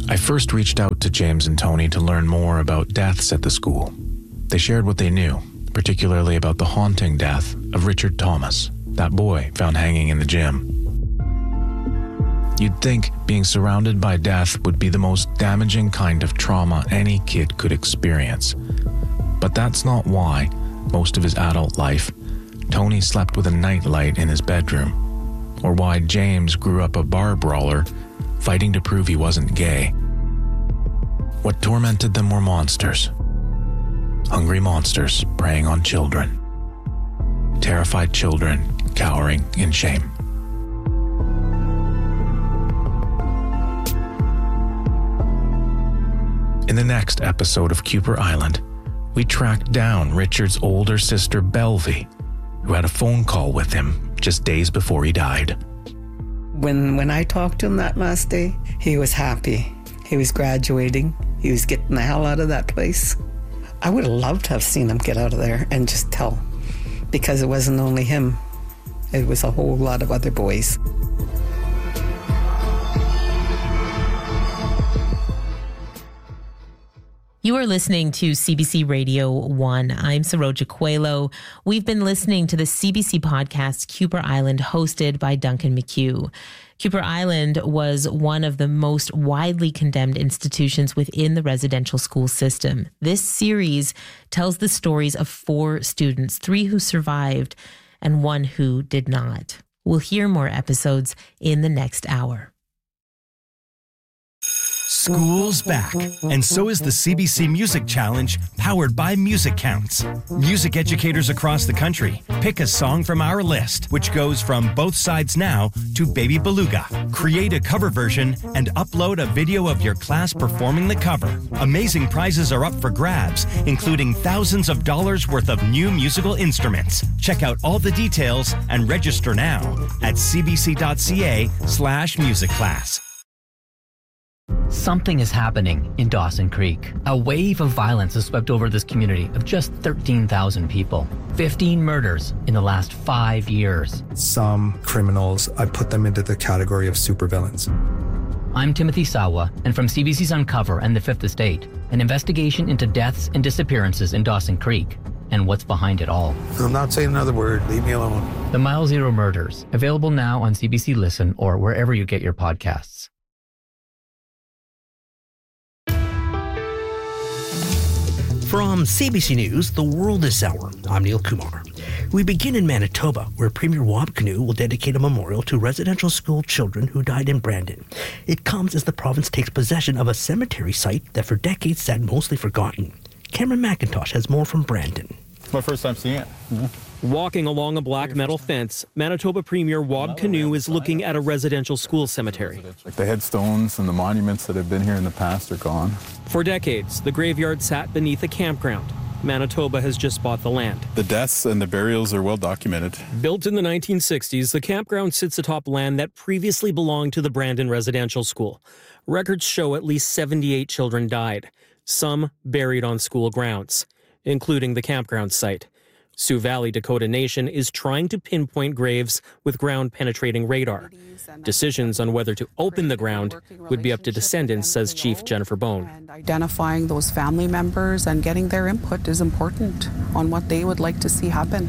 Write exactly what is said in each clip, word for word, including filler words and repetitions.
I first reached out to James and Tony to learn more about deaths at the school. They shared what they knew, particularly about the haunting death of Richard Thomas, that boy found hanging in the gym. You'd think being surrounded by death would be the most damaging kind of trauma any kid could experience. But that's not why, most of his adult life, Tony slept with a nightlight in his bedroom, or why James grew up a bar brawler, fighting to prove he wasn't gay. What tormented them were monsters. Hungry monsters preying on children. Terrified children cowering in shame. In the next episode of Kuper Island, we tracked down Richard's older sister Belvie, who had a phone call with him just days before he died. When when I talked to him that last day, he was happy. He was graduating. He was getting the hell out of that place. I would have loved to have seen him get out of there and just tell, because it wasn't only him. It was a whole lot of other boys. You are listening to C B C Radio one. I'm Saroja Coelho. We've been listening to the C B C podcast Kuper Island, hosted by Duncan McHugh. Kuper Island was one of the most widely condemned institutions within the residential school system. This series tells the stories of four students, three who survived and one who did not. We'll hear more episodes in the next hour. School's back, and so is the C B C Music Challenge, powered by Music Counts. Music educators across the country pick a song from our list, which goes from Both Sides Now to Baby Beluga. Create a cover version and upload a video of your class performing the cover. Amazing prizes are up for grabs, including thousands of dollars worth of new musical instruments. Check out all the details and register now at cbc.ca slash music class. Something is happening in Dawson Creek. A wave of violence has swept over this community of just thirteen thousand people. fifteen murders in the last five years. Some criminals, I put them into the category of supervillains. I'm Timothy Sawa, and from C B C's Uncover and The Fifth Estate, an investigation into deaths and disappearances in Dawson Creek and what's behind it all. I'm not saying another word. Leave me alone. The Mile Zero Murders, available now on C B C Listen or wherever you get your podcasts. From C B C News, The World This Hour, I'm Neil Kumar. We begin in Manitoba, where Premier Wab Kinew will dedicate a memorial to residential school children who died in Brandon. It comes as the province takes possession of a cemetery site that for decades sat mostly forgotten. Cameron McIntosh has more from Brandon. It's my first time seeing it. Mm-hmm. Walking along a black metal fence, Manitoba Premier Wab Kinew is looking at a residential school cemetery. Like the headstones and the monuments that have been here in the past are gone. For decades, the graveyard sat beneath a campground. Manitoba has just bought the land. The deaths and the burials are well documented. Built in the nineteen sixties, the campground sits atop land that previously belonged to the Brandon Residential School. Records show at least seventy-eight children died, some buried on school grounds, including the campground site. Sioux Valley Dakota Nation is trying to pinpoint graves with ground-penetrating radar. Decisions on whether to open the ground would be up to descendants, says Chief Jennifer Bone. And identifying those family members and getting their input is important on what they would like to see happen.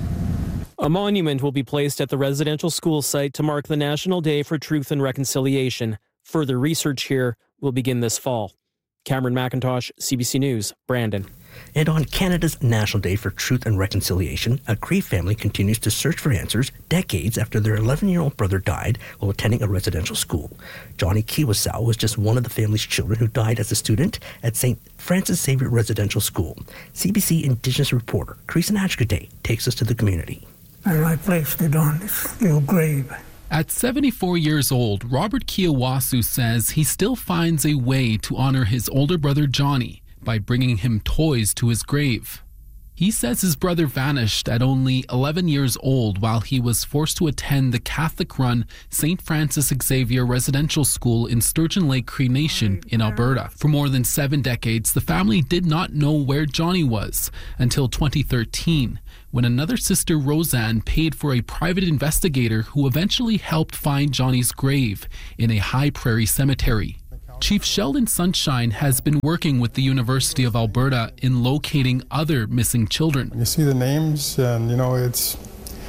A monument will be placed at the residential school site to mark the National Day for Truth and Reconciliation. Further research here will begin this fall. Cameron McIntosh, C B C News, Brandon. And on Canada's National Day for Truth and Reconciliation, a Cree family continues to search for answers decades after their eleven-year-old brother died while attending a residential school. Johnny Kiwasow was just one of the family's children who died as a student at Saint Francis Xavier Residential School. C B C Indigenous reporter Creason Hatchkade takes us to the community. And I placed it on this little grave. At seventy-four years old, Robert Kiwasu says he still finds a way to honor his older brother Johnny by bringing him toys to his grave. He says his brother vanished at only eleven years old while he was forced to attend the Catholic-run Saint Francis Xavier Residential School in Sturgeon Lake Cree Nation in Alberta. For more than seven decades, the family did not know where Johnny was until twenty thirteen, when another sister, Roseanne, paid for a private investigator who eventually helped find Johnny's grave in a High Prairie cemetery. Chief Sheldon Sunshine has been working with the University of Alberta in locating other missing children. You see the names and, you know, it's,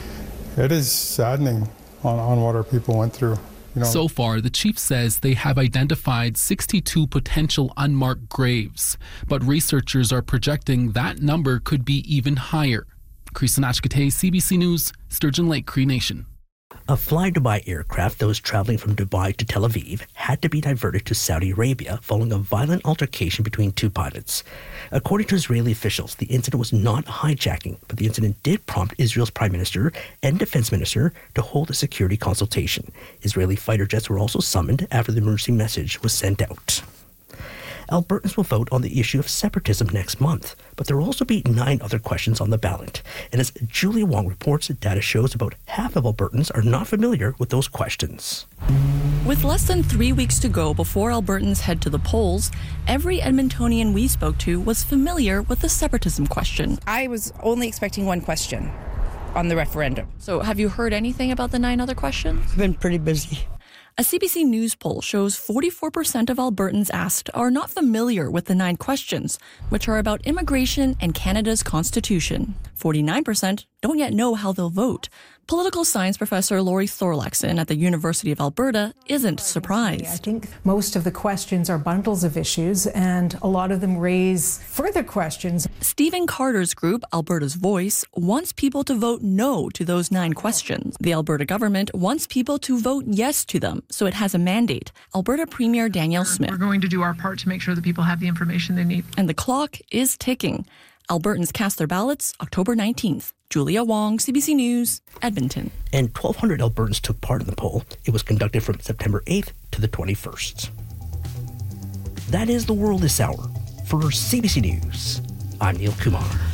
it is saddening on, on what our people went through. You know. So far, the chief says they have identified sixty-two potential unmarked graves, but researchers are projecting that number could be even higher. Chris Nachkate, C B C News, Sturgeon Lake, Cree Nation. A Fly Dubai aircraft that was traveling from Dubai to Tel Aviv had to be diverted to Saudi Arabia following a violent altercation between two pilots. According to Israeli officials, the incident was not a hijacking, but the incident did prompt Israel's prime minister and defense minister to hold a security consultation. Israeli fighter jets were also summoned after the emergency message was sent out. Albertans will vote on the issue of separatism next month, but there will also be nine other questions on the ballot. And as Julia Wong reports, data shows about half of Albertans are not familiar with those questions. With less than three weeks to go before Albertans head to the polls, every Edmontonian we spoke to was familiar with the separatism question. I was only expecting one question on the referendum. So have you heard anything about the nine other questions? I've been pretty busy. A C B C News poll shows forty-four percent of Albertans asked are not familiar with the nine questions, which are about immigration and Canada's constitution. forty-nine percent don't yet know how they'll vote. Political science professor Laurie Thorlaxon at the University of Alberta isn't surprised. I think most of the questions are bundles of issues, and a lot of them raise further questions. Stephen Carter's group, Alberta's Voice, wants people to vote no to those nine questions. The Alberta government wants people to vote yes to them, so it has a mandate. Alberta Premier Danielle Smith. We're going to do our part to make sure that people have the information they need. And the clock is ticking. Albertans cast their ballots October nineteenth. Julia Wong, C B C News, Edmonton. And twelve hundred Albertans took part in the poll. It was conducted from September eighth to the twenty-first. That is the world this hour. For C B C News, I'm Neil Kumar.